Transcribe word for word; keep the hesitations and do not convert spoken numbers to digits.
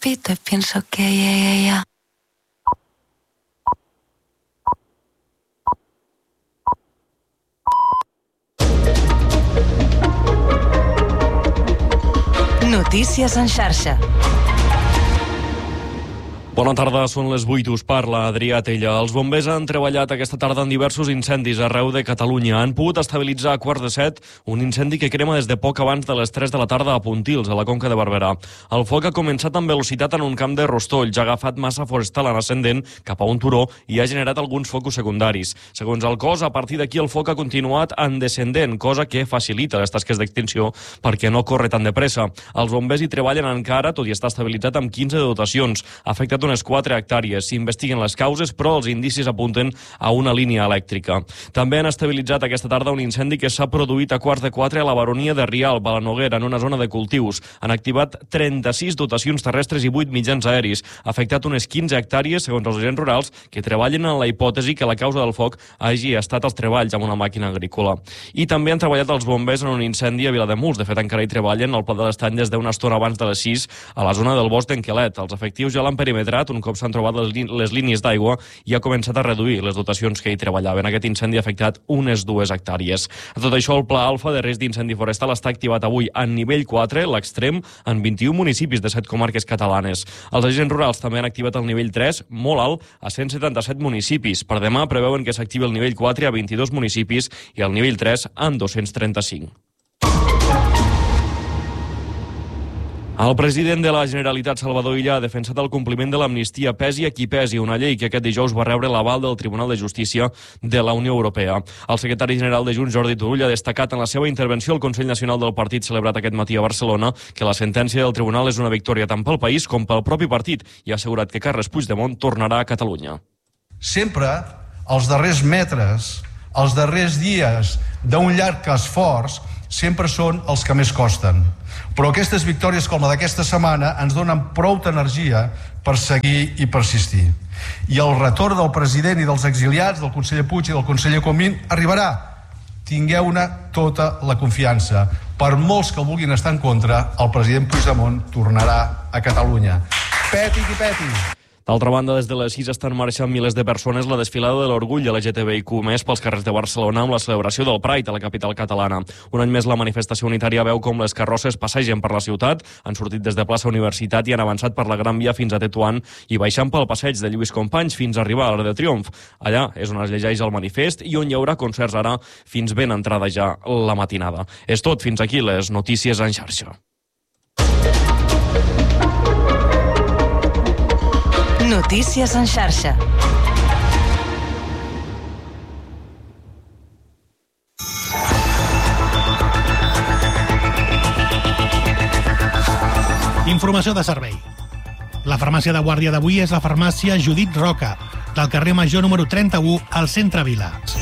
repito y pienso que yeah, yeah, yeah. Notícies en xarxa. Bona tarda, són les vuit, us parla Adrià Tella. Els bombers han treballat aquesta tarda en diversos incendis arreu de Catalunya. Han pogut estabilitzar a quarts de set un incendi que crema des de poc abans de les tres de la tarda a Pontils, a la Conca de Barberà. El foc ha començat amb velocitat en un camp de rostolls, ha agafat massa forestal en ascendent cap a un turó i ha generat alguns focus secundaris. Segons el cos, a partir d'aquí el foc ha continuat en descendent, cosa que facilita les tasques d'extinció perquè no corre tan de pressa. Els bombers hi treballen encara, tot i estar estabilitzat amb quinze dotacions. Ha afectat unes quatre hectàrees. S'investiguen les causes, però els indicis apunten a una línia elèctrica. També han estabilitzat aquesta tarda un incendi que s'ha produït a quarts de quatre a la baronia de Rialb, a la Noguera, en una zona de cultius. Han activat trenta-sis dotacions terrestres i vuit mitjans aeris. Ha afectat unes quinze hectàrees, segons els agents rurals, que treballen en la hipòtesi que la causa del foc hagi estat els treballs amb una màquina agrícola. I també han treballat els bombers en un incendi a Vilademuls. De fet, encara hi treballen al Pla de l'Estany des d'una estona abans de les sis a la zona del bosc d'Enquelet. Els efectius ja l'han perimetrat un cop s'han trobat les, les línies d'aigua i ha començat a reduir les dotacions que hi treballaven. Aquest incendi ha afectat unes dues hectàrees. A tot això, el Pla Alfa de risc d'incendi forestal està activat avui en nivell quatre, l'extrem, en vint-i-un municipis de set comarques catalanes. Els agents rurals també han activat el nivell tres, molt alt, a cent setanta-set municipis. Per demà preveuen que s'activi el nivell quatre a vint-i-dos municipis i el nivell tres en dos-cents trenta-cinc. El president de la Generalitat, Salvador Illa, ha defensat el compliment de l'amnistia pesi a qui pesi, una llei que aquest dijous va rebre l'aval del Tribunal de Justícia de la Unió Europea. El secretari general de Junts, Jordi Turull, ha destacat en la seva intervenció al Consell Nacional del Partit celebrat aquest matí a Barcelona que la sentència del Tribunal és una victòria tant pel país com pel propi partit i ha assegurat que Carles Puigdemont tornarà a Catalunya. Sempre els darrers metres, els darrers dies d'un llarg esforç, sempre són els que més costen. Però aquestes victòries com la d'aquesta setmana ens donen prou energia per seguir i persistir. I el retorn del president i dels exiliats, del conseller Puig i del conseller Comín, arribarà. Tingueu-ne tota la confiança. Per molts que vulguin estar en contra, el president Puigdemont tornarà a Catalunya. Peti qui peti! D'altra banda, des de les sis estan marxant milers de persones la desfilada de l'orgull de la L G T B I Q més pels carrers de Barcelona amb la celebració del Pride a la capital catalana. Un any més la manifestació unitària veu com les carrosses passegen per la ciutat, han sortit des de plaça Universitat i han avançat per la Gran Via fins a Tetuan i baixant pel passeig de Lluís Companys fins a arribar a l'Arc de Triomf. Allà és on es llegeix el manifest i on hi haurà concerts ara fins ben entrada ja la matinada. És tot, fins aquí les notícies en xarxa. Notícies en xarxa. Informació de servei. La farmàcia de guàrdia d'avui és la farmàcia Judit Roca, del carrer Major número trenta-u al centre Vila.